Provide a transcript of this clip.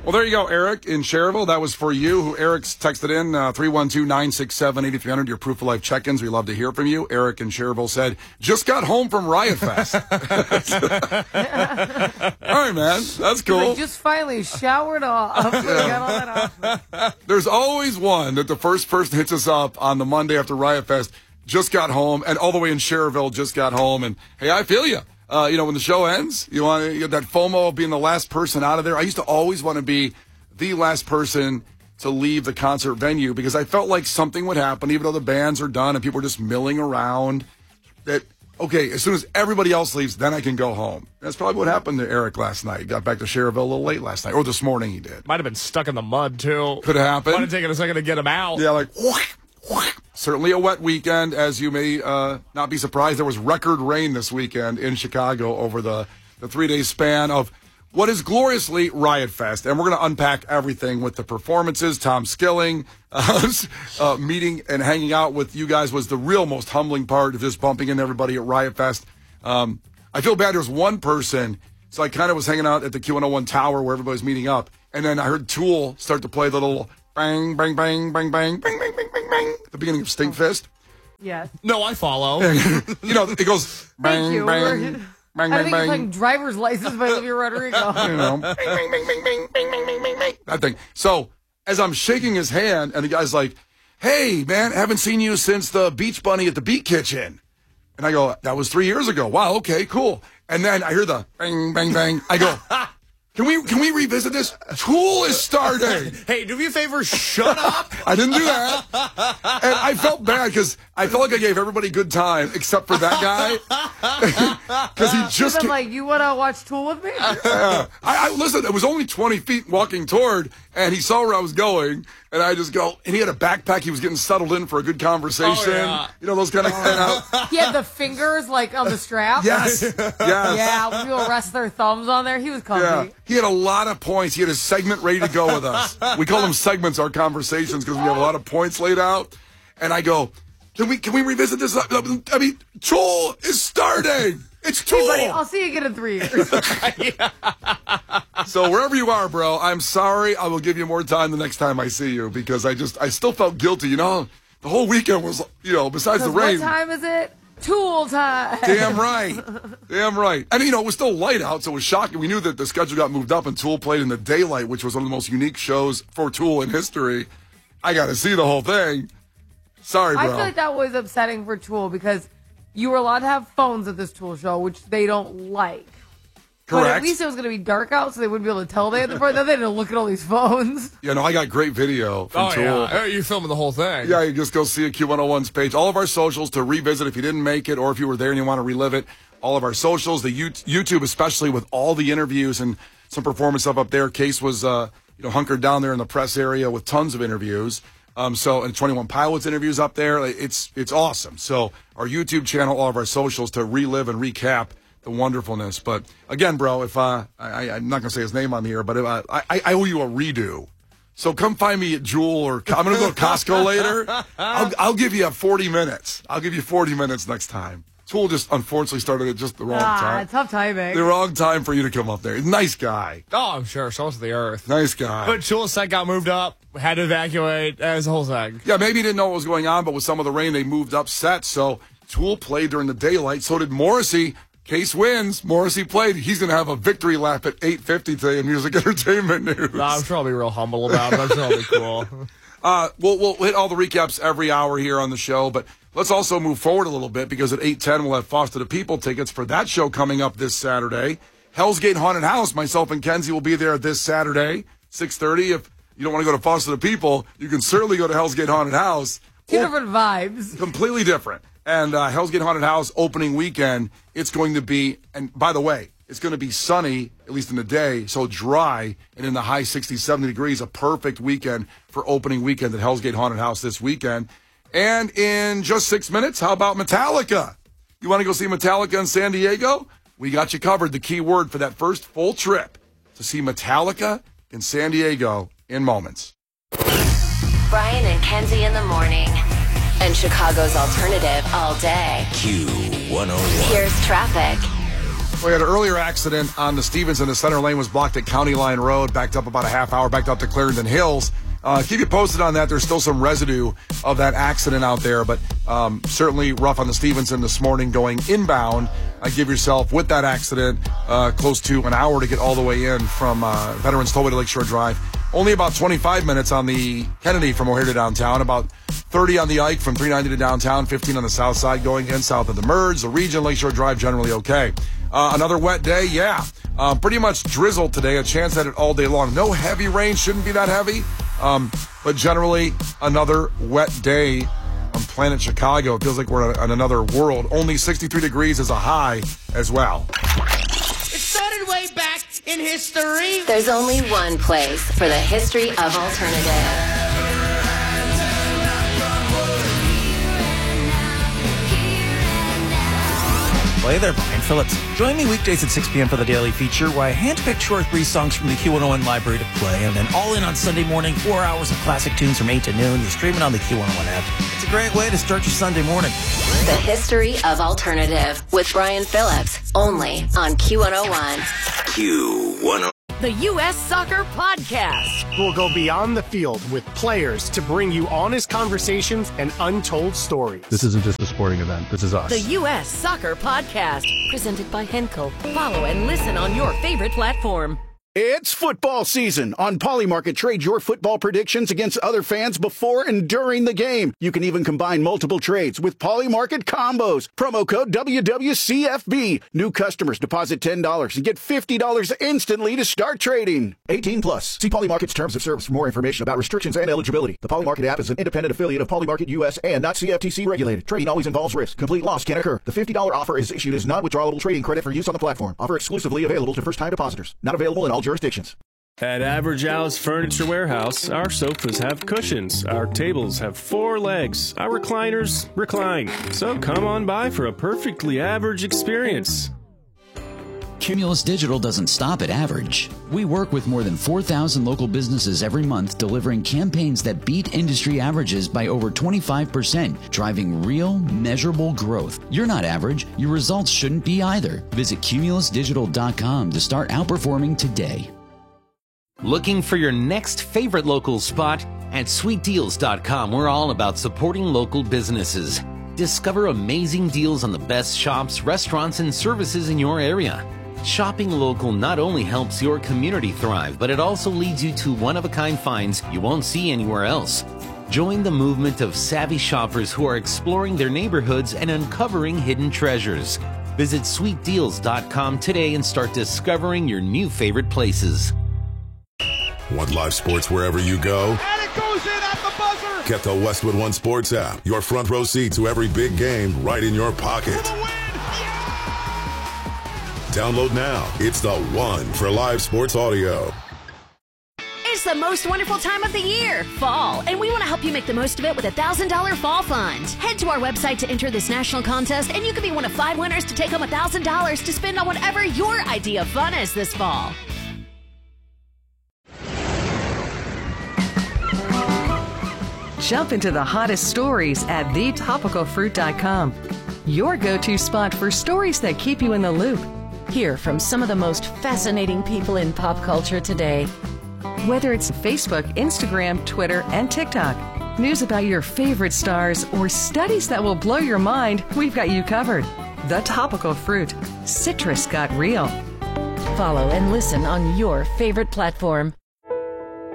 Well, there you go, Eric in Cherville. That was for you. Who Eric's texted in 312-967-8300. Your proof of life check-ins. We love to hear from you. Eric in Cherville said, "Just got home from Riot Fest." All right, man. That's cool. I just finally showered off. Got all that off. There's always one that the first person hits us up on the Monday after Riot Fest. Just got home, and all the way in Cherville, just got home. And hey, I feel you. When the show ends, you get that FOMO of being the last person out of there. I used to always want to be the last person to leave the concert venue because I felt like something would happen, even though the bands are done and people are just milling around. That, okay, as soon as everybody else leaves, then I can go home. That's probably what happened to Eric last night. He got back to Cherville a little late last night, or this morning he did. Might have been stuck in the mud, too. Could have happened. Might have taken a second to get him out. Yeah, like, whoosh. Certainly a wet weekend, as you may not be surprised. There was record rain this weekend in Chicago over the 3-day span of what is gloriously Riot Fest. And we're going to unpack everything with the performances. Tom Skilling, meeting and hanging out with you guys was the real most humbling part of just bumping into everybody at Riot Fest. I feel bad. There's one person, so I kind of was hanging out at the Q101 Tower where everybody's meeting up. And then I heard Tool start to play the little bang, bang, bang, bang, bang, bang, bang, bang, bang, bang. The beginning of Stinkfist. Yes. No, I follow. It goes bang, Thank you. bang, bang, I bang, think you're bang. playing Driver's License by Olivia Rodrigo. Bang, bang, bang, bang, bang, bang, bang, bang, bang, bang. That thing. So as I'm shaking his hand, and the guy's like, "Hey, man, haven't seen you since the Beach Bunny at the Beat Kitchen." And I go, "That was 3 years ago." Wow, okay, cool. And then I hear the bang, bang, bang. I go, Can we revisit this? Tool is starting. Hey, do me a favor, shut up. I didn't do that. And I felt bad because I felt like I gave everybody good time except for that guy. Because he just... I'm like, you want to watch Tool with me? I listen, it was only 20 feet walking toward, and he saw where I was going, and I just go... And he had a backpack. He was getting settled in for a good conversation. Oh, yeah. You know, those kind of... He had the fingers, like, on the strap. Yes. Yes. Yeah, when people rest their thumbs on there, he was comfy. Yeah. He had a lot of points. He had his segment ready to go with us. We call them segments, our conversations, because we have a lot of points laid out. And I go, can we revisit this? I mean, Tool is starting. It's Tool. Hey, buddy, I'll see you again in 3 years. So wherever you are, bro, I'm sorry. I will give you more time the next time I see you because I still felt guilty. You know, the whole weekend was, besides the rain. What time is it? Tool time. Damn right. Damn right. And, it was still light out, so it was shocking. We knew that the schedule got moved up and Tool played in the daylight, which was one of the most unique shows for Tool in history. I got to see the whole thing. Sorry, bro. I feel like that was upsetting for Tool because you were allowed to have phones at this Tool show, which they don't like. Correct. But at least it was going to be dark out, so they wouldn't be able to tell they had the phone. Then they didn't look at all these phones. Yeah, no, I got great video from Tool. Yeah. You're filming the whole thing. Yeah, you just go see a Q101's page. All of our socials to revisit if you didn't make it or if you were there and you want to relive it. All of our socials, the YouTube especially with all the interviews and some performance stuff up there. Case was hunkered down there in the press area with tons of interviews. And 21 Pilots interviews up there. It's awesome. So our YouTube channel, all of our socials to relive and recap the wonderfulness. But again, bro, if I'm not going to say his name on here, but if I owe you a redo. So come find me at Jewel or I'm going to go to Costco later. I'll give you 40 minutes. I'll give you 40 minutes next time. Tool just unfortunately started at just the wrong time. Tough timing. The wrong time for you to come up there. Nice guy. Oh, I'm sure. So was the Earth. Nice guy. But Tool's set got moved up, had to evacuate, as the whole thing. Yeah, maybe he didn't know what was going on, but with some of the rain, they moved up sets. So Tool played during the daylight. So did Morrissey. Case wins. Morrissey played. He's going to have a victory lap at 8:50 today in Music Entertainment News. No, I'm sure I'll be real humble about it. I'm sure I'll be cool. We'll hit all the recaps every hour here on the show, but let's also move forward a little bit because at 8:10 we'll have Foster the People tickets for that show coming up this Saturday. Hell's Gate Haunted House, myself and Kenzie will be there this Saturday, 6:30. If you don't want to go to Foster the People, you can certainly go to Hell's Gate Haunted House. Two different vibes. Completely different. And Hell's Gate Haunted House opening weekend, it's going to be, and by the way, it's going to be sunny, at least in the day, so dry, and in the high 60, 70 degrees, a perfect weekend for opening weekend at Hell's Gate Haunted House this weekend. And in just 6 minutes, how about Metallica? You want to go see Metallica in San Diego? We got you covered. The key word for that first full trip to see Metallica in San Diego in moments. Brian and Kenzie in the morning. And Chicago's alternative all day. Q101. Here's traffic. We had an earlier accident on the Stevenson. The center lane was blocked at County Line Road, backed up about a half hour, backed up to Clarendon Hills. Keep you posted on that. There's still some residue of that accident out there, but certainly rough on the Stevenson this morning going inbound. Give yourself, with that accident, close to an hour to get all the way in from Veterans Tollway to Lakeshore Drive. Only about 25 minutes on the Kennedy from O'Hare to downtown, about 30 on the Ike from 390 to downtown, 15 on the south side going in south of the Merge. The region, Lakeshore Drive, generally okay. Another wet day, yeah. Pretty much drizzled today, a chance at it all day long. No heavy rain, shouldn't be that heavy, but generally another wet day on planet Chicago. It feels like we're on another world. Only 63 degrees is a high as well. It started way back in history. There's only one place for the history of alternative. Hey there, Brian Phillips. Join me weekdays at 6 p.m. for the Daily Feature, where I handpick short 3 songs from the Q101 library to play, and then all in on Sunday morning, 4 hours of classic tunes from 8 to noon. You stream it on the Q101 app. It's a great way to start your Sunday morning. The history of alternative with Brian Phillips, only on Q101. Q101. The U.S. Soccer Podcast. We'll go beyond the field with players to bring you honest conversations and untold stories. This isn't just a sporting event. This is us. The U.S. Soccer Podcast. Presented by Henkel. Follow and listen on your favorite platform. It's football season. On Polymarket, trade your football predictions against other fans before and during the game. You can even combine multiple trades with Polymarket combos. Promo code WWCFB. New customers deposit $10 and get $50 instantly to start trading. 18 plus. See Polymarket's terms of service for more information about restrictions and eligibility. The Polymarket app is an independent affiliate of Polymarket US and not CFTC regulated. Trading always involves risk. Complete loss can occur. The $50 offer is issued as non-withdrawable trading credit for use on the platform. Offer exclusively available to first-time depositors. Not available in all jurisdictions. At Average Al's Furniture Warehouse, our sofas have cushions, our tables have 4 legs, our recliners recline. So come on by for a perfectly average experience. Cumulus Digital doesn't stop at average. We work with more than 4,000 local businesses every month, delivering campaigns that beat industry averages by over 25%, driving real, measurable growth. You're not average. Your results shouldn't be either. Visit cumulusdigital.com to start outperforming today. Looking for your next favorite local spot? At sweetdeals.com, we're all about supporting local businesses. Discover amazing deals on the best shops, restaurants, and services in your area. Shopping local not only helps your community thrive, but it also leads you to one-of-a-kind finds you won't see anywhere else. Join the movement of savvy shoppers who are exploring their neighborhoods and uncovering hidden treasures. Visit sweetdeals.com today and start discovering your new favorite places. Want live sports wherever you go? And it goes in at the buzzer! Get the Westwood One Sports app. Your front row seat to every big game right in your pocket. Download now. It's the one for live sports audio. It's the most wonderful time of the year, fall, and we want to help you make the most of it with a $1,000 fall fund. Head to our website to enter this national contest, and you could be one of 5 winners to take home $1,000 to spend on whatever your idea of fun is this fall. Jump into the hottest stories at thetopicalfruit.com. Your go-to spot for stories that keep you in the loop. Hear from some of the most fascinating people in pop culture today. Whether it's Facebook, Instagram, Twitter, and TikTok, news about your favorite stars, or studies that will blow your mind, we've got you covered. The Topical Fruit. Citrus got real. Follow and listen on your favorite platform.